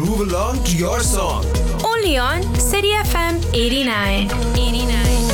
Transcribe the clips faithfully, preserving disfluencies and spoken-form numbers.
groove along to your song. Only on City F M eighty-nine. eighty-nine.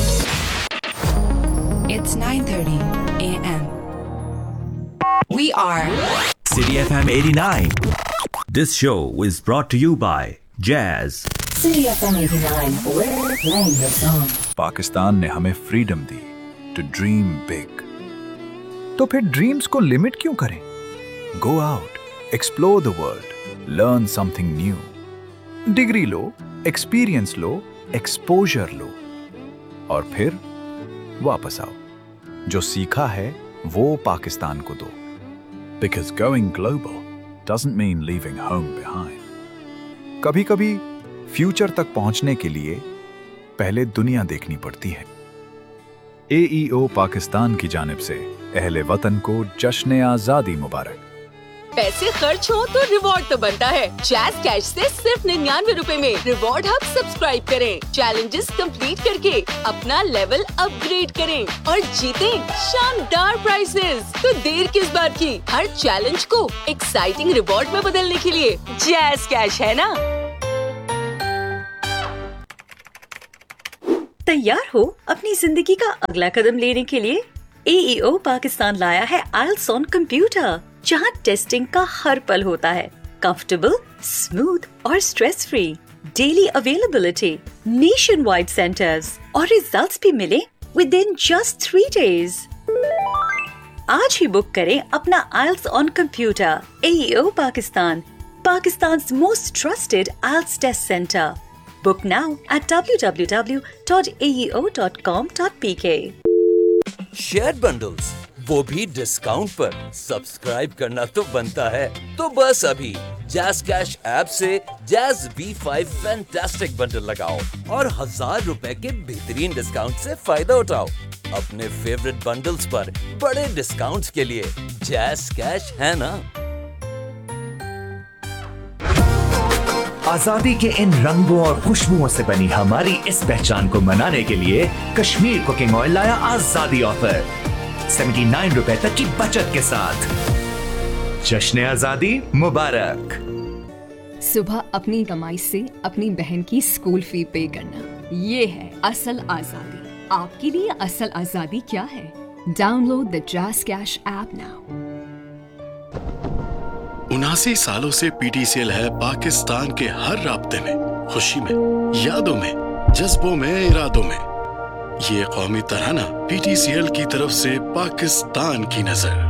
It's nine thirty a m. We are City F M eighty-nine. This show is brought to you by Jazz. City F M eighty-nine, we're playing your song. Pakistan ने हमें freedom the to dream big, तो फिर dreams को limit क्यों करें? Go out, explore the world, learn something new. Degree low, experience low, exposure लो, और फिर वापस आओ. जो सीखा है वो पाकिस्तान को दो. Because going global doesn't mean leaving home behind. कभी-कभी फ्यूचर तक पहुंचने के लिए पहले दुनिया देखनी पड़ती है. ए ई ओ पाकिस्तान की जानिब से अहले वतन को जश्न आजादी मुबारक. पैसे खर्च हो तो रिवॉर्ड तो बनता है. जैज कैश से सिर्फ निन्यानवे रुपए में रिवॉर्ड हब सब्सक्राइब करें, चैलेंजेस कंप्लीट करके अपना लेवल अपग्रेड करें और जीतें शानदार प्राइजेस. तो देर किस बात की, हर चैलेंज को एक्साइटिंग रिवॉर्ड में बदलने के लिए जैज कैश है ना. तैयार हो अपनी जिंदगी का अगला कदम लेने के लिए? ए ई ओ पाकिस्तान लाया है आइल्स ऑन कंप्यूटर, जहां टेस्टिंग का हर पल होता है. कंफर्टेबल, स्मूथ और stress free. Daily availability, nation wide centres और रिजल्ट्स भी मिले with in just three days. आज ही बुक करें अपना आइल्स on computer. A E O Pakistan, पाकिस्तान's most trusted I E L T S test center. Book now at w w w dot a e o dot com dot p k. Share bundles, वो भी discount पर. Subscribe करना तो बनता है. तो बस अभी जैज कैश ऐप से jazz B five fantastic bundle लगाओ और हजार रुपए के बेहतरीन डिस्काउंट से फायदा उठाओ. अपने फेवरेट बंडल्स पर बड़े डिस्काउंट्स के लिए जैज कैश है ना. आजादी के इन रंगों और खुशबुओं से बनी हमारी इस पहचान को मनाने के लिए कश्मीर कुकिंग ऑयल लाया आजादी ऑफर. उन्यासी रुपए तक की बचत के साथ. जश्न आजादी मुबारक. सुबह अपनी कमाई से अपनी बहन की स्कूल फी पे करना, ये है असल आजादी. आपके लिए असल आजादी क्या है? Download the jazz cash app now. उनासी सालों से पी टी सी एल है पाकिस्तान के हर राब्ते में, खुशी में, यादों में, जज्बों में, इरादों में. ये कौमी तराना पी टी सी एल की तरफ से पाकिस्तान की नजर.